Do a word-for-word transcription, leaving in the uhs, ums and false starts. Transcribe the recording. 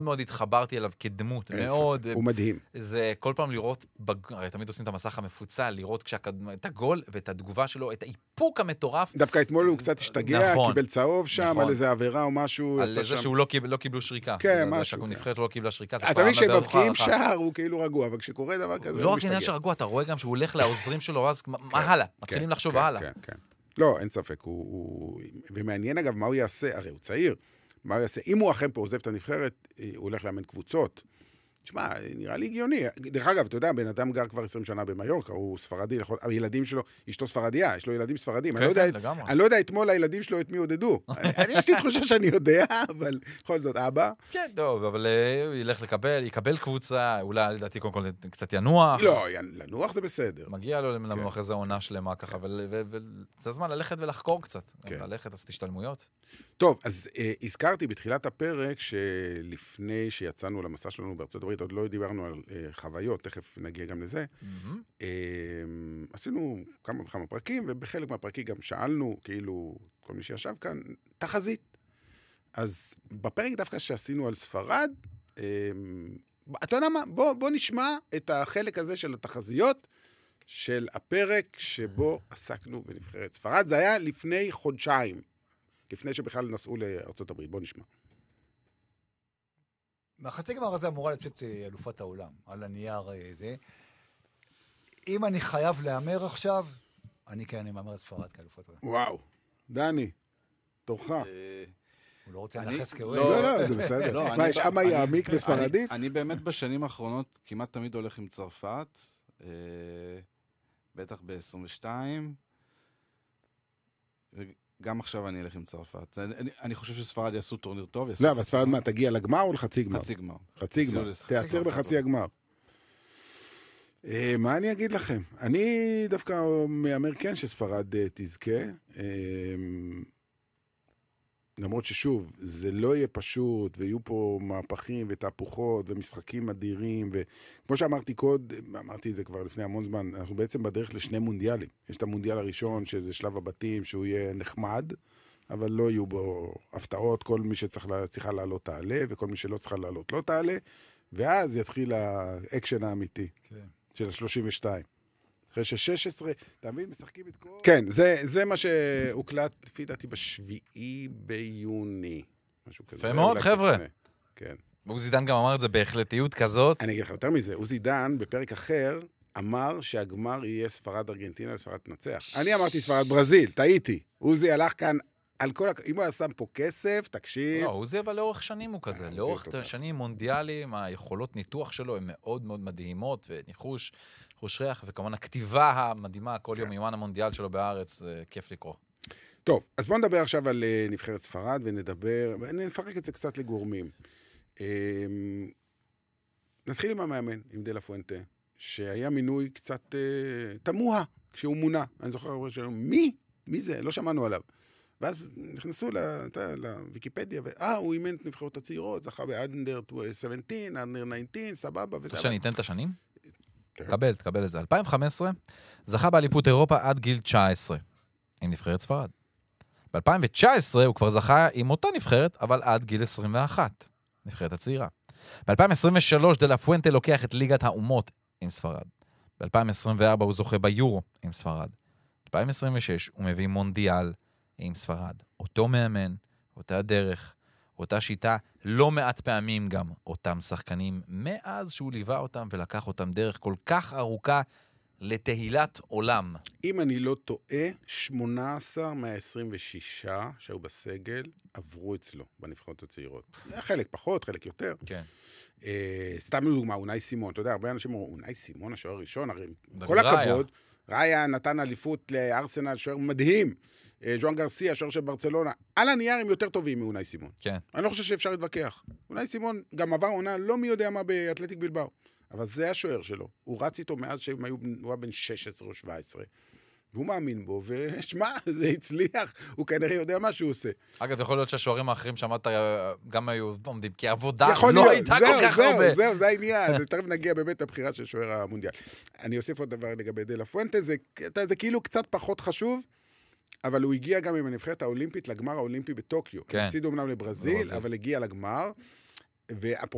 מאוד התחברתי אליו כדמות, מאוד. הוא מדהים. זה כל פעם לראות, הרי תמיד עושים את המסך המפוצל, לראות את הגול ואת התגובה שלו, את האיפוק המטורף. דווקא אתמול הוא קצת השתגע, קיבל צהוב שם, על איזה עבירה או משהו. על זה שהוא לא קיבלו שריקה. כן, משהו. נבחרת לא קיבלה שריקה. אתה מבין שבבקיעים שער הוא כאילו רגוע, אבל כשקורה דבר כזה, לא רק עניין שרגוע, אתה רואה גם שהוא הולך לעוזרים שלו, אז מה הלאה? מתחילים לחשוב הלאה. לא, אין ספק. ומעניין אגב מה הוא יעשה, הרי הוא צעיר. מה הוא יעשה? אם הוא אכן פה עוזב את הנבחרת, הוא הולך לאמן קבוצות. תשמע, נראה לי הגיוני. דרך אגב, אתה יודע, בן אדם גר כבר עשרים שנה במיורקה, הוא ספרדי, הילדים שלו, אשתו ספרדיה, יש לו ילדים ספרדים. אני לא יודע אתמול הילדים שלו את מי עודדו. יש לי תחושה שאני יודע, אבל בכל זאת, אבא. כן, טוב, אבל הוא ילך לקבל, יקבל קבוצה, אולי לדעתי קודם כל קצת ינוח. לא, לנוח זה בסדר. מגיע לו לנוח איזו עונה שלמה ככה, וזה הזמן ללכת ולחקור קצת. ללכת, לעשות השתלמויות. טוב, אז הזכרתי בתחילת הפרק שלפני שיצאנו למסע שלנו בארצות הברית, עוד לא דיברנו על חוויות, תכף נגיע גם לזה. עשינו כמה וכמה פרקים, ובחלק מהפרקים גם שאלנו, כאילו, כל מי שישב כאן, תחזית. אז בפרק דווקא שעשינו על ספרד, אתה יודע מה? בוא נשמע את החלק הזה של התחזיות, של הפרק שבו עסקנו בנבחרת ספרד. זה היה לפני חודשיים. לפני שבכלל נסעו לארצות הברית. בוא נשמע. מהחצי גמר הזה אמורה לצאת אלופת העולם, על הנייר זה. אם אני חייב לאמר עכשיו, אני כן, אני מאמר את ספרד כאלופת העולם. וואו, דני, תורך. הוא לא רוצה לנחס כאוהב. לא, לא, זה בסדר. מה, יש אמה יעמיק בספרדית? אני באמת בשנים האחרונות כמעט תמיד הולך עם צרפת, בטח ב-עשרים ושתיים, גם עכשיו אני אלך עם צרפת. אני, אני חושב שספרד יעשו טורניר טוב. לא, אבל ספרד מה, תגיע לגמר או לחצי גמר? חצי גמר. חצי גמר. תיעצר בחצי הגמר. מה אני אגיד לכם? אני דווקא מאמר כן שספרד תזכה. למרות ששוב, זה לא יהיה פשוט, ויהיו פה מהפכים ותהפוכות ומשחקים אדירים, וכמו שאמרתי קוד, אמרתי את זה כבר לפני המון זמן, אנחנו בעצם בדרך לשני מונדיאלים. יש את המונדיאל הראשון, שזה שלב הבתים, שהוא יהיה נחמד, אבל לא יהיו בו הפתעות, כל מי שצריכה לעלות תעלה, וכל מי שלא צריכה לעלות לא תעלה, ואז יתחיל האקשן האמיתי של ה-שלושים ושתיים. אחרי ש-שש עשרה, אתה מבין, משחקים את כל... כן, זה, זה מה שהוקלט, לפי דעתי, בשביעי ביוני. משהו כזה. יפה מאוד, חבר'ה. כן. עוזי דן גם אמר את זה בהחלטיות כזאת. אני אגיד לך יותר מזה, עוזי דן, בפרק אחר, אמר שהגמר יהיה ספרד ארגנטינה וספרד תנצח. אני אמרתי ספרד ברזיל, טעיתי. עוזי הלך כאן על כל... אם הוא שם פה כסף, תקשיב... לא, עוזי אבל לאורך שנים הוא כזה. לאורך שנים מונדיאליים, היכולות ניתוח שלו הן מאוד מאוד מדהימות, וניחוש... חוש ריח, וכמובן הכתיבה המדהימה, כל יום מימן המונדיאל שלו בארץ, זה כיף לקרוא. טוב, אז בואו נדבר עכשיו על נבחרת ספרד, ונדבר, ונפרק את זה קצת לגורמים. נתחיל עם המאמן, עם דה לה פואנטה, שהיה מינוי קצת תמוה, כשהוא מונה. אני זוכר שאלו, מי? מי זה? לא שמענו עליו. ואז נכנסו לוויקיפדיה, ואה, הוא אימן את נבחרות הצעירות, זכה באנדר שבע עשרה, אנדר תשע עשרה, סבבה. אתה שאני אתן את השנים? תקבל, תקבל את זה. אלפיים וחמש עשרה זכה באליפות אירופה עד גיל תשע עשרה, עם נבחרת ספרד. ב-אלפיים ותשע עשרה הוא כבר זכה עם אותה נבחרת, אבל עד גיל עשרים ואחת, נבחרת הצעירה. ב-אלפיים עשרים ושלוש דה לה פואנטה לוקח את ליגת האומות עם ספרד. ב-אלפיים עשרים וארבע הוא זוכה ביורו עם ספרד. ב-אלפיים עשרים ושש הוא מביא מונדיאל עם ספרד. אותו מאמן, אותה דרך, אותה שיטה, לא מעט פעמים גם אותם שחקנים, מאז שהוא ליווה אותם ולקח אותם דרך כל כך ארוכה לתהילת עולם. אם אני לא טועה, שמונה עשר מה-עשרים ושש שהיו בסגל עברו אצלו בנבחרות הצעירות. חלק פחות, חלק יותר. כן. אה, סתם לדוגמה, אונאי סימון, אתה יודע, הרבה אנשים אומרים, אונאי סימון, השוער הראשון, הרי כל הכבוד, ראיה נתן אליפות לארסנל, שוער מדהים. ז'ואן גרסיה, שוער של ברצלונה, על הנייר הם יותר טובים מאונאי סימון. כן. אני לא חושב שאפשר להתווכח. אונאי סימון גם עבר עונה לא מי יודע מה באתלטיק בלבאו, אבל זה השוער שלו. הוא רץ איתו מאז שהוא היה בן שש עשרה או שבע עשרה. והוא מאמין בו, ושמע, זה הצליח, הוא כנראה יודע מה שהוא עושה. אגב, יכול להיות שהשוערים האחרים שמעת גם היו עומדים, כי העבודה לא הייתה כל כך הרבה. זהו, זהו, זה העניין. זה תכף נגיע באמת לבחירה של שוער המונדיאל. אני אוסיף עוד דבר לגבי דה לה פואנטה, זה, זה כאילו קצת פחות חשוב, אבל הוא הגיע גם עם הנבחרת האולימפית לגמר האולימפי בטוקיו. כן. הפסידו אמנם לברזיל, אבל הגיע לגמר,